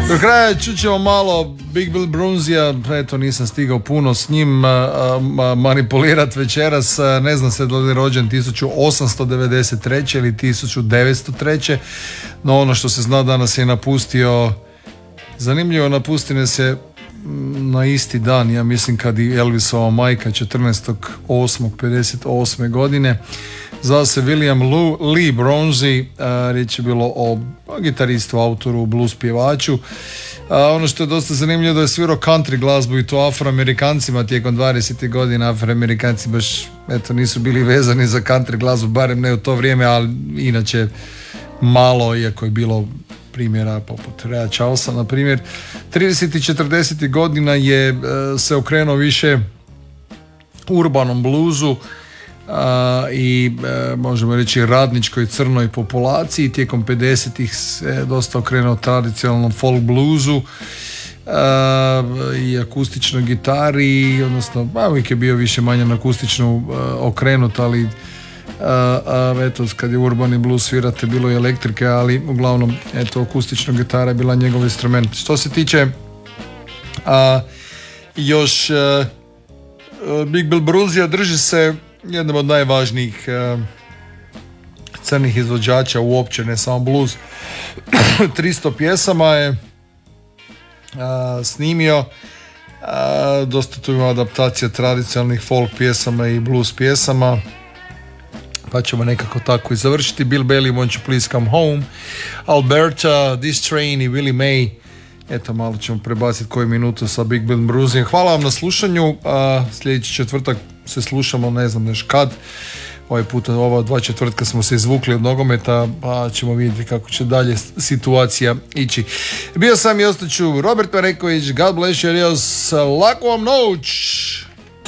Do kraja čućemo malo Big Bill Broonzija, eto nisam stigao puno s njim manipulirati večeras, ne znam se da li je rođen 1893. ili 1903. No ono što se zna danas je napustio, zanimljivo napustine se na isti dan, ja mislim kad i Elvisova majka 14.8.58. godine. Zvao se William Lee Bronzy, riječ je bilo o gitaristu, autoru, blues pjevaču. Ono što je dosta zanimljivo da je svirao country glazbu i to afroamerikancima tijekom 20. godina. Afroamerikanci baš nisu bili vezani za country glazbu, barem ne u to vrijeme, ali inače malo, iako je bilo primjera poput Raya Charlesa na primjer. 30. i 40. godina je se okrenuo više urbanom bluzu i možemo reći radničkoj crnoj populaciji. Tijekom 50-ih se dosta okrenuo tradicionalnom folk bluzu i akustičnoj gitari, odnosno uvijek je bio više manje na akustičnu okrenut, ali eto, kad je urbani blues svirate bilo je elektrike, ali uglavnom akustična gitara je bila njegov instrument. Što se tiče još Big Bill Broonzija, drži se jednom od najvažnijih crnih izvođača uopće, ne samo blues. 300 pjesama je snimio, dosta tu ima adaptacija tradicionalnih folk pjesama i blues pjesama, pa ćemo nekako tako i završiti. Bill Bailey, Won't You Please Come Home, Alberta, This Train i Willie May. Eto, malo ćemo prebaciti koju minutu sa Big Bill Broonzijem. Hvala vam na slušanju. Sljedeći četvrtak se slušamo, ne znam još kad. Ovaj put, ova 2 četvrtka smo se izvukli od nogometa, pa ćemo vidjeti kako će dalje situacija ići. Bio sam i ostaću Robert Mareković. God bless you, adios. Laku vam noć.